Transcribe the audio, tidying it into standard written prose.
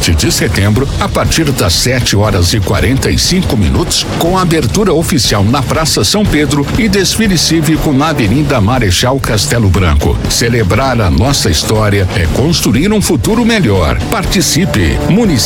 17 de setembro, a partir das 7h45, com abertura oficial na Praça São Pedro e desfile cívico na Avenida Marechal Castelo Branco. Celebrar a nossa história é construir um futuro melhor. Participe. Município